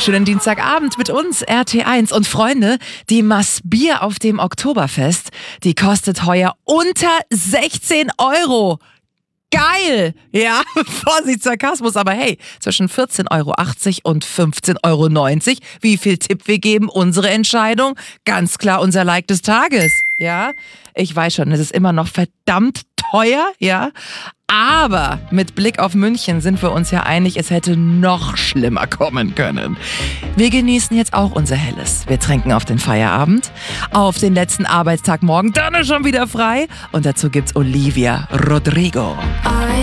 Schönen Dienstagabend mit uns, RT1. Und Freunde, die Maßbier auf dem Oktoberfest, die kostet heuer unter 16 Euro. Geil! Ja, Vorsicht, Sarkasmus, aber hey, zwischen 14,80 Euro und 15,90 Euro. Wie viel Tipp wir geben, unsere Entscheidung? Ganz klar unser Like des Tages. Ja, ich weiß schon, es ist immer noch verdammt teuer, ja. Aber mit Blick auf München sind wir uns ja einig, es hätte noch schlimmer kommen können. Wir genießen jetzt auch unser Helles. Wir trinken auf den Feierabend, auf den letzten Arbeitstag morgen, dann ist schon wieder frei. Und dazu gibt's Olivia Rodrigo.